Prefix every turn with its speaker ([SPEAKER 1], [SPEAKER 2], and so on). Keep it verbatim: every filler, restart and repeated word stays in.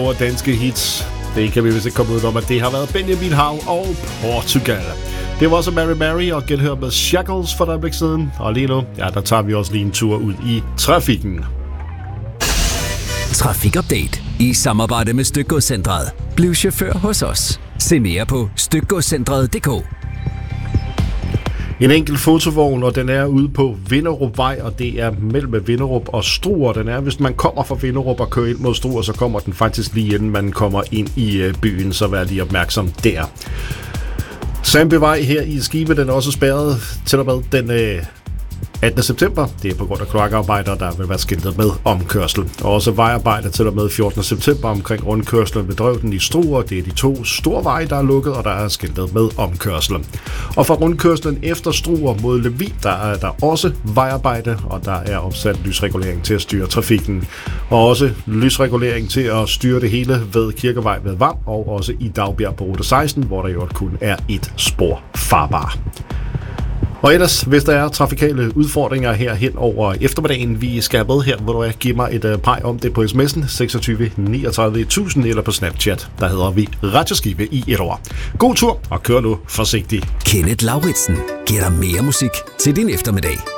[SPEAKER 1] store danske hits. Det kan vi vist ikke komme ud om, at det har været Benjamin Hav og Portugal. Det var også Mary Mary og genhør med Shackles for et øjeblik siden. Og lige nu, ja, der tager vi også lige en tur ud i trafikken.
[SPEAKER 2] Trafikupdate i samarbejde med Stykgodscentret. Bliv chauffør hos os. Se mere på stykgodscentret punktum d k.
[SPEAKER 1] En enkelt fotovogn, og den er ude på Vinderupvej, og det er mellem Vinderup og Struer. Den er, hvis man kommer fra Vinderup og kører ind mod Struer, så kommer den faktisk lige inden man kommer ind i byen, så vær lige opmærksom der. Sandbyvej her i Skive, den er også spærret til og med den øh, attende september. Det er på grund af kloakarbejder, der vil være skiltet med omkørsel. Og også vejarbejder til og med fjortende september omkring rundkørslen ved Drøvden i Struer. Det er de to store veje, der er lukket, og der er skiltet med omkørsel. Og fra rundkørslen efter Struer mod Lemvig, der er der også vejarbejde, og der er opsat lysregulering til at styre trafikken. Og også lysregulering til at styre det hele ved Kirkevej ved Vam, og også i Dagbjerg på rute seksten, hvor der jo kun er et spor farbar. Og ellers, hvis der er trafikale udfordringer her hen over eftermiddagen, vi skal med her, hvor du give mig et uh, pej om det på sms'en seksogtyve niogtredive tusind eller på Snapchat, der hedder vi Radio Skive i et ord. God tur, og kør nu forsigtigt.
[SPEAKER 2] Kenneth Lauritsen giver dig mere musik til din eftermiddag.